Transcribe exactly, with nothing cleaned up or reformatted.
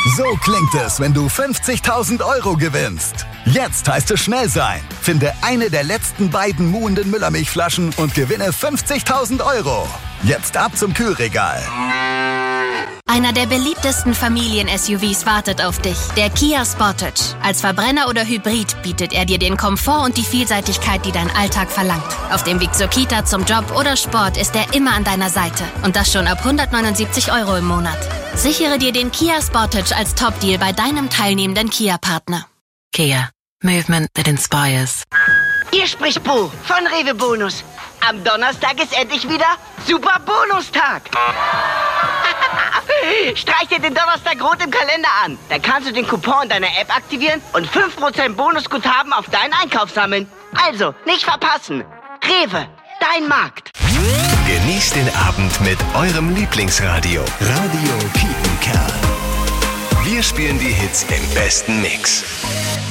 So klingt es, wenn du fünfzigtausend Euro gewinnst. Jetzt heißt es schnell sein. Finde eine der letzten beiden muhenden Müllermilchflaschen und gewinne fünfzigtausend Euro. Jetzt ab zum Kühlregal. Einer der beliebtesten Familien-S U Vs wartet auf dich, der Kia Sportage. Als Verbrenner oder Hybrid bietet er dir den Komfort und die Vielseitigkeit, die dein Alltag verlangt. Auf dem Weg zur Kita, zum Job oder Sport ist er immer an deiner Seite. Und das schon ab hundertneunundsiebzig Euro im Monat. Sichere dir den Kia Sportage als Top-Deal bei deinem teilnehmenden Kia-Partner. Kia. Movement that inspires. Hier spricht Bo von Rewe Bonus. Am Donnerstag ist endlich wieder Super Bonustag. Streich dir den Donnerstag rot im Kalender an. Da kannst du den Coupon in deiner App aktivieren und fünf Prozent Bonusguthaben auf deinen Einkauf sammeln. Also, nicht verpassen. Rewe, dein Markt. Genießt den Abend mit eurem Lieblingsradio. Radio Kiepenkerl. Wir spielen die Hits im besten Mix.